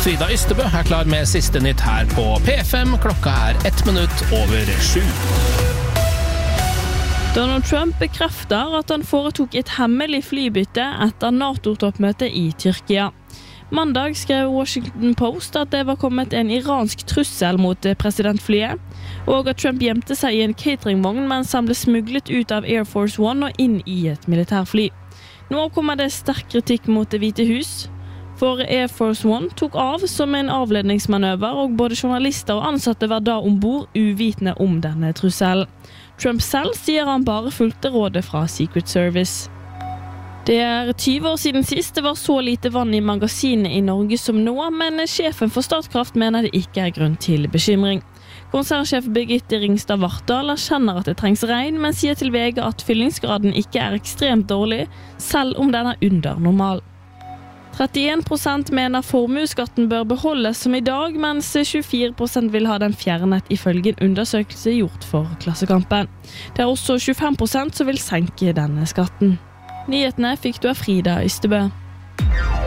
Frida Ystebø klar med siste nytt her på P5. Klokka 1 minutt over 7. Donald Trump bekrefter at han foretok et hemmelig flybytte etter NATO-toppmøte i Tyrkia. Mandag skrev Washington Post at det var kommet en iransk trussel mot presidentflyet, og at Trump gjemte seg i en cateringvogn mens han ble smuglet ut av Air Force One og inn i et militærfly. Nå kommer det sterk kritikk mot Det hvite hus, for Air Force One tok av som en avledningsmanøver, og både journalister og ansatte var da ombord uvitende om denne trusselen. Trump selv sier han bare fulgte rådet fra Secret Service. Det 20 år siden sist det var så lite vann i magasinene i Norge som nå, men sjefen for Statkraft mener det ikke grunn til bekymring. Konsernsjef Birgitte Ringstad Vartdal erkjenner at det trengs regn, men sier til VG at fyllingsgraden ikke ekstremt dårlig, selv om den under normal. 31% mener formueskatten bør beholdes som i dag, mens 24% vil ha den fjernet ifølge en undersøkelse gjort for Klassekampen. Det også 25% som vil senke denne skatten. Nyhetene fikk du av Frida Ystebø.